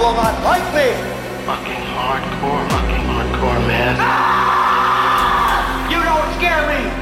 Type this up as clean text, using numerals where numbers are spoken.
will not like me. Fucking hardcore, man. You don't scare me.